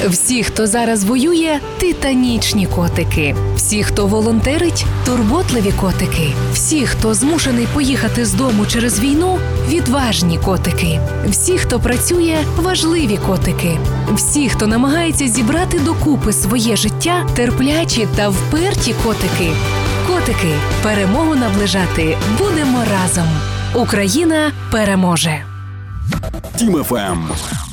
Всі, хто зараз воює – титанічні котики. Всі, хто волонтерить – турботливі котики. Всі, хто змушений поїхати з дому через війну – відважні котики. Всі, хто працює – важливі котики. Всі, хто намагається зібрати докупи своє життя – терплячі та вперті котики. Котики, перемогу наближати будемо разом. Україна переможе. Тім ФМ.